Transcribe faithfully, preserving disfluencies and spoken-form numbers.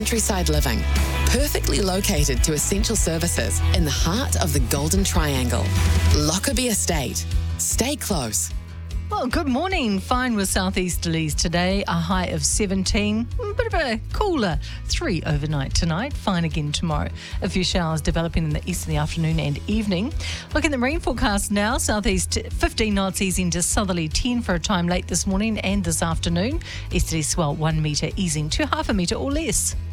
Countryside living, perfectly located to essential services in the heart of the Golden Triangle. Lockerbie Estate. Stay close. Well, good morning. Fine with southeasterlies today, a high of seventeen. A bit of a cooler three overnight tonight. Fine again tomorrow. A few showers developing in the east in the afternoon and evening. Look at the marine forecast now. Southeast fifteen knots easing to southerly ten for a time late this morning and this afternoon. Easterly swell one metre easing to half a metre or less.